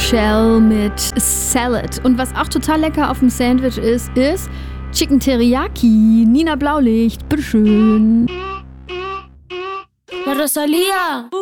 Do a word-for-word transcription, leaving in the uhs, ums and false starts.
Shell mit Salad. Und was auch total lecker auf dem Sandwich ist, ist Chicken Teriyaki. Nina Blaulicht, bitteschön. La Rosalía.